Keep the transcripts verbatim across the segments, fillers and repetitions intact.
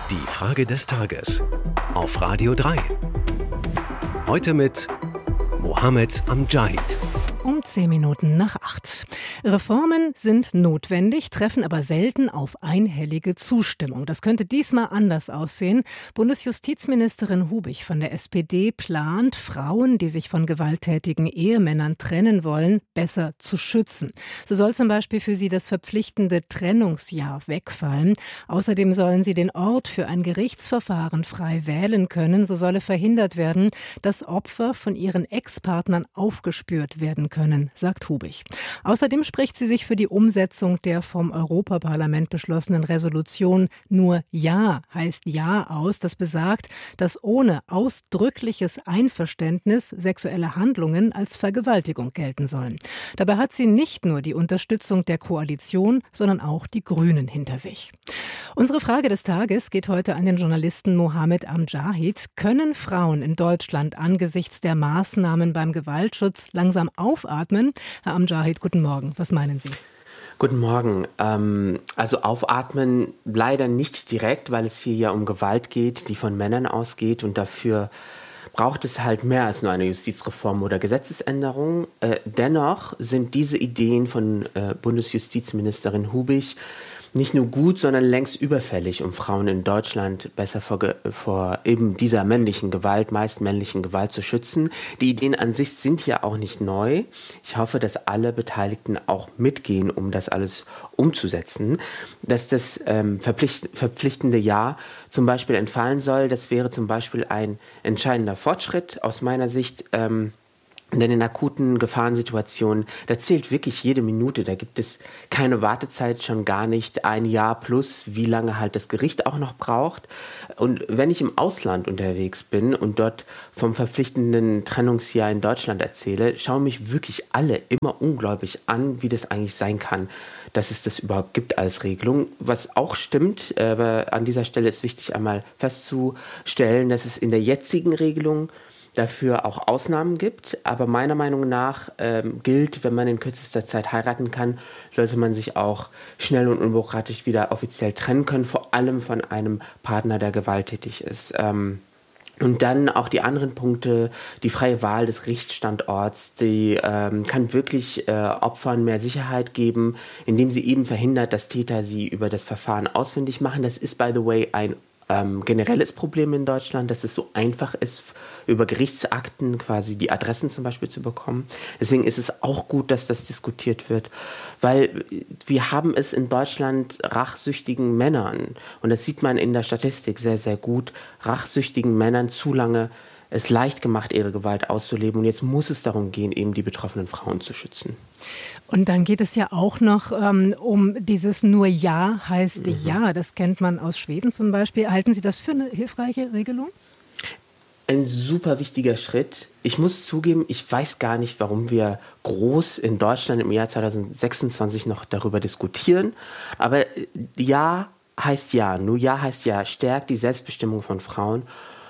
Die Frage des Tages auf Radio drei. Heute mit Mohammed Amjahid. Um zehn Minuten nach acht. Reformen sind notwendig, treffen aber selten auf einhellige Zustimmung. Das könnte diesmal anders aussehen. Bundesjustizministerin Hubich von der S P D plant, Frauen, die sich von gewalttätigen Ehemännern trennen wollen, besser zu schützen. So soll zum Beispiel für sie das verpflichtende Trennungsjahr wegfallen. Außerdem sollen sie den Ort für ein Gerichtsverfahren frei wählen können. So solle verhindert werden, dass Opfer von ihren Ex-Partnern aufgespürt werden können, sagt Hubich. Außerdem spricht sie sich für die Umsetzung der vom Europaparlament beschlossenen Resolution Nur Ja heißt Ja aus. Das besagt, dass ohne ausdrückliches Einverständnis sexuelle Handlungen als Vergewaltigung gelten sollen. Dabei hat sie nicht nur die Unterstützung der Koalition, sondern auch die Grünen hinter sich. Unsere Frage des Tages geht heute an den Journalisten Mohammed Amjahid. Können Frauen in Deutschland angesichts der Maßnahmen beim Gewaltschutz langsam aufatmen? Herr Amjahid, guten Morgen. Was meinen Sie? Guten Morgen. Ähm, also aufatmen leider nicht direkt, weil es hier ja um Gewalt geht, die von Männern ausgeht, und dafür braucht es halt mehr als nur eine Justizreform oder Gesetzesänderung. Äh, dennoch sind diese Ideen von äh, Bundesjustizministerin Hubich nicht nur gut, sondern längst überfällig, um Frauen in Deutschland besser vor, vor eben dieser männlichen Gewalt, meist männlichen Gewalt zu schützen. Die Ideen an sich sind ja auch nicht neu. Ich hoffe, dass alle Beteiligten auch mitgehen, um das alles umzusetzen. Dass das ähm, verpflicht, verpflichtende Jahr zum Beispiel entfallen soll, das wäre zum Beispiel ein entscheidender Fortschritt aus meiner Sicht. Ähm, Denn in akuten Gefahrensituationen, da zählt wirklich jede Minute. Da gibt es keine Wartezeit, schon gar nicht ein Jahr plus, wie lange halt das Gericht auch noch braucht. Und wenn ich im Ausland unterwegs bin und dort vom verpflichtenden Trennungsjahr in Deutschland erzähle, schauen mich wirklich alle immer ungläubig an, wie das eigentlich sein kann, dass es das überhaupt gibt als Regelung. Was auch stimmt, aber an dieser Stelle ist wichtig einmal festzustellen, dass es in der jetzigen Regelung dafür auch Ausnahmen gibt, aber meiner Meinung nach ähm, gilt, wenn man in kürzester Zeit heiraten kann, sollte man sich auch schnell und unbürokratisch wieder offiziell trennen können, vor allem von einem Partner, der gewalttätig ist. Ähm, und dann auch die anderen Punkte, die freie Wahl des Gerichtsstandorts, die ähm, kann wirklich äh, Opfern mehr Sicherheit geben, indem sie eben verhindert, dass Täter sie über das Verfahren ausfindig machen. Das ist, by the way, ein Ähm, generelles Problem in Deutschland, dass es so einfach ist, über Gerichtsakten quasi die Adressen zum Beispiel zu bekommen. Deswegen ist es auch gut, dass das diskutiert wird, weil wir haben es in Deutschland rachsüchtigen Männern, und das sieht man in der Statistik sehr, sehr gut, rachsüchtigen Männern zu lange es leicht gemacht, ihre Gewalt auszuleben. Und jetzt muss es darum gehen, eben die betroffenen Frauen zu schützen. Und dann geht es ja auch noch ähm, um dieses Nur Ja heißt Mhm. Ja. Das kennt man aus Schweden zum Beispiel. Halten Sie das für eine hilfreiche Regelung? Ein super wichtiger Schritt. Ich muss zugeben, ich weiß gar nicht, warum wir groß in Deutschland im Jahr zwanzig sechsundzwanzig noch darüber diskutieren. Aber Ja heißt Ja. Nur Ja heißt Ja. Stärkt die Selbstbestimmung von Frauen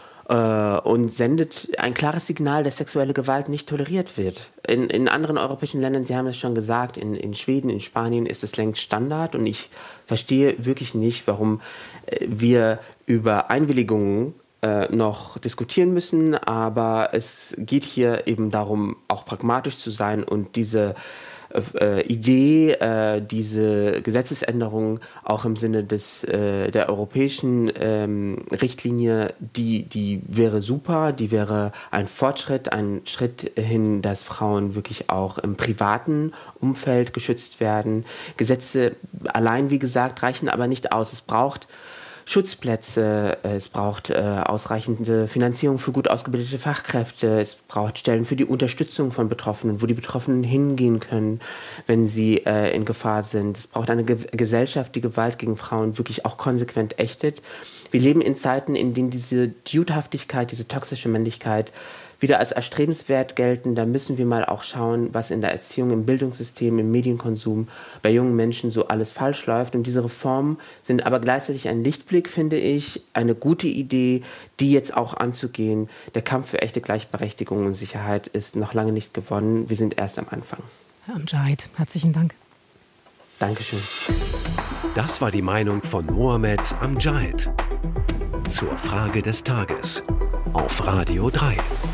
und sendet ein klares Signal, dass sexuelle Gewalt nicht toleriert wird. In, in anderen europäischen Ländern, Sie haben es schon gesagt, in, in Schweden, in Spanien ist es längst Standard, und ich verstehe wirklich nicht, warum wir über Einwilligungen äh, noch diskutieren müssen, aber es geht hier eben darum, auch pragmatisch zu sein und diese Äh, Idee, äh, diese Gesetzesänderung auch im Sinne des, äh, der europäischen ähm, Richtlinie, die, die wäre super, die wäre ein Fortschritt, ein Schritt hin, dass Frauen wirklich auch im privaten Umfeld geschützt werden. Gesetze allein, wie gesagt, reichen aber nicht aus. Es braucht Schutzplätze, es braucht äh, ausreichende Finanzierung für gut ausgebildete Fachkräfte, es braucht Stellen für die Unterstützung von Betroffenen, wo die Betroffenen hingehen können, wenn sie äh, in Gefahr sind. Es braucht eine Ge- Gesellschaft, die Gewalt gegen Frauen wirklich auch konsequent ächtet. Wir leben in Zeiten, in denen diese Dude-Haftigkeit, diese toxische Männlichkeit wieder als erstrebenswert gelten. Da müssen wir mal auch schauen, was in der Erziehung, im Bildungssystem, im Medienkonsum bei jungen Menschen so alles falsch läuft. Und diese Reformen sind aber gleichzeitig ein Lichtblick, finde ich, eine gute Idee, die jetzt auch anzugehen. Der Kampf für echte Gleichberechtigung und Sicherheit ist noch lange nicht gewonnen. Wir sind erst am Anfang. Herr Amjahid, herzlichen Dank. Dankeschön. Das war die Meinung von Mohammed Amjahid. zur Frage des Tages auf Radio drei.